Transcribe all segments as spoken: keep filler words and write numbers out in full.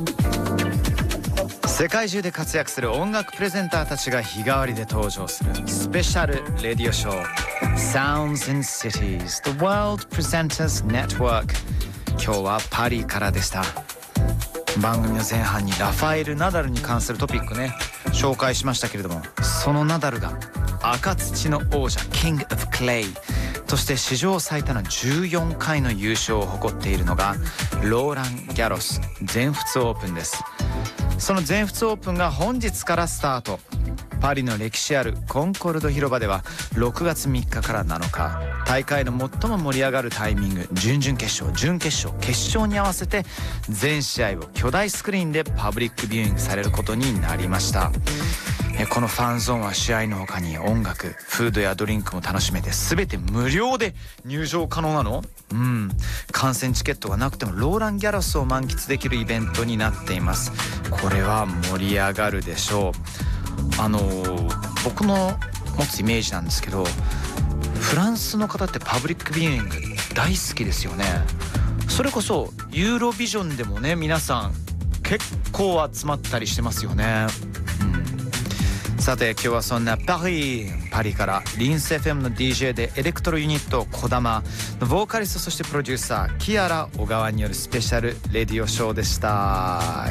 世界中で活躍する音楽プレゼンターたちが日替わりで登場するスペシャルレディオショー Sounds in Cities The World Presenters Network。 今日はパリからでした。番組の前半にラファエル・ナダルに関するトピックね紹介しましたけれども、そのナダルが赤土の王者 King of Clay として史上最多のじゅうよんかいの優勝を誇っているのがローラン・ギャロス全仏オープンです。その全仏オープンが本日からスタート。パリの歴史あるコンコルド広場ではろくがつみっかからなのか、大会の最も盛り上がるタイミング、準々決勝、準決勝、決勝に合わせて全試合を巨大スクリーンでパブリックビューイングされることになりました。このファンゾーンは試合の他に音楽、フードやドリンクも楽しめて全て無料で入場可能なの？うん。観戦チケットがなくてもローラン・ギャロスを満喫できるイベントになっています。これは盛り上がるでしょう。あのー、僕の持つイメージなんですけど、フランスの方ってパブリックビューイング大好きですよね。それこそユーロビジョンでもね皆さん結構集まったりしてますよね。さて今日はそんなパリパリからリンス エフエム の ディージェー でエレクトロユニットこだまのボーカリストそしてプロデューサーキアラ小川によるスペシャルレディオショーでした。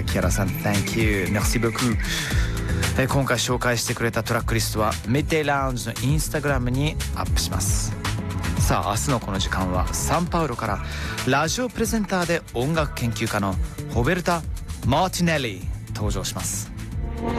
キアラさん Thank you Merci beaucoup。え今回紹介してくれたトラックリストはメテラウンジのインスタグラムにアップします。さあ明日のこの時間はサンパウロからラジオプレゼンターで音楽研究家のホベルタ・マーティネリ登場します。